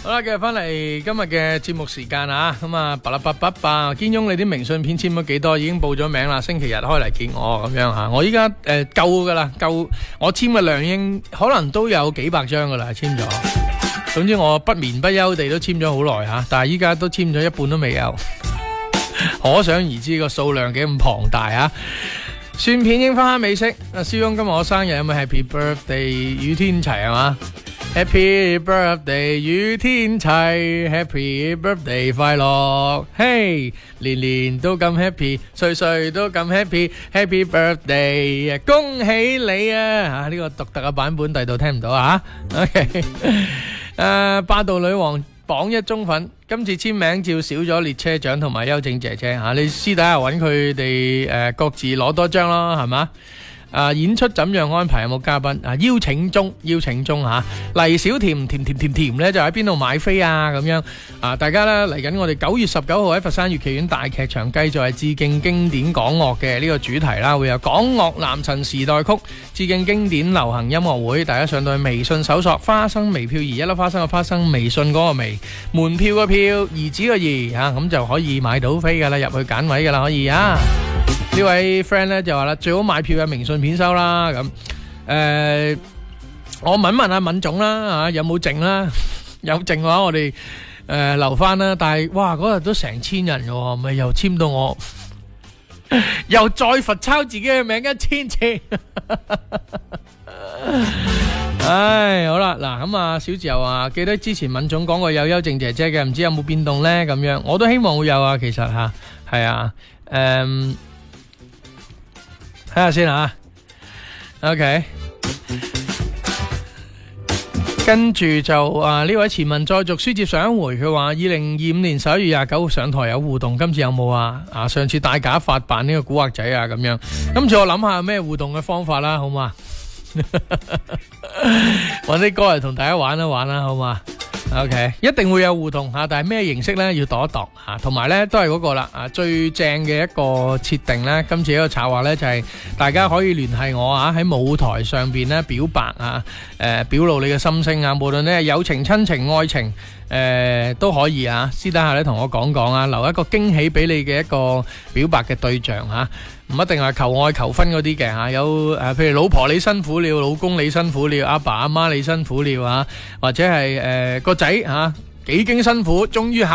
好啦，繼續翻嚟今日嘅節目時間啊，咁啊，巴拉巴巴巴，堅雍你啲明信片簽咗幾多？已經報咗名啦，星期日開嚟見我咁樣吓。我依家夠噶啦，夠我簽嘅量應可能都有幾百張噶啦，簽咗。總之我不眠不休地都簽咗好耐吓，但係依家都簽咗一半都未有，可想而知個數量幾咁龐大啊！蒜片櫻花美色，阿蕭雍今日我生日，有冇 Happy Birthday 與天齊係嘛？ Happy Birthday 與天齊 Happy Birthday 快樂，嘿，年年都咁 happy， 歲歲都咁 happy， Happy Birthday， 恭喜你啊！呢個獨特嘅版本第度聽唔到啊 OK 霸道女王榜一中粉，今次簽名照少咗列車長同埋邱靜姐姐吓，你私底下揾佢哋各自攞多張咯，係嘛？演出怎樣安排？有冇嘉賓？邀請中吓。黎小甜甜咧就喺邊度買飛啊？咁樣大家咧嚟緊我哋9月19號喺佛山粵劇院大劇場繼續係致敬經典港樂嘅呢個主題啦，會有港樂男神時代曲致敬經典流行音樂會，大家上到去微信搜索花生微票兒，一粒花生嘅花生，微信嗰個微，門票嘅票，兒子嘅兒咁就可以買到飛噶啦，入去揀位噶啦，可以啊。呢位 friend 咧就話啦，最好買票嘅明信片收啦，咁我問阿敏總啦有冇剩啦？有剩嘅話我哋留翻啦。但係哇嗰日都成千人嘅，咪又簽到我又再罰抄自己嘅名1000次。唉，好啦，嗱咁啊，小自由啊，記得之前敏總講過有邱靜姐姐嘅，唔知有冇變動咧？咁樣我都希望會有啊，其實吓係啊，睇下先啊 ，OK， 跟住就呢位前文再續書接上一回，佢話2025年11月29號上台有互動，今次有冇啊？上次大假發辦呢個古惑仔啊，咁樣，今次我諗下有咩互動嘅方法啦，好嘛？搵啲歌嚟同大家玩一玩啦，好嘛？OK， 一定會有互動吓，但係咩形式呢？要度一度吓，同埋呢都係嗰個啦，最正嘅一個設定呢，今次一個策劃呢，就係大家可以聯繫我喺舞台上邊呢表白表露你嘅心聲啊，無論呢友情、親情、愛情都可以私底下呢同我講講留一個驚喜俾你嘅一個表白嘅對象唔一定係求愛求婚嗰啲嘅有譬如老婆你辛苦了，老公你辛苦了，阿爸阿媽你辛苦了或者係個仔幾經辛苦終於考